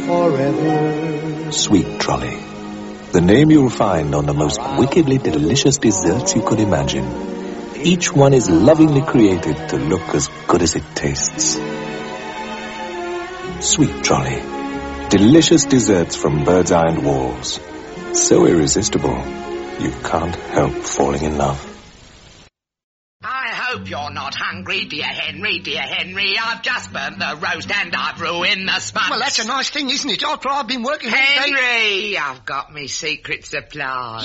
forever. Sweet Trolley. The name you'll find on the most wickedly delicious desserts you could imagine. Each one is lovingly created to look as good as it tastes. Sweet Trolley. Delicious desserts from Bird's Eye and Walls. So irresistible, you can't help falling in love. I hope you're not hungry, dear Henry, dear Henry. I've just burnt the roast and I've ruined the sponge. Well, that's a nice thing, isn't it? After I've been working all day... Henry, I've got me secret supply.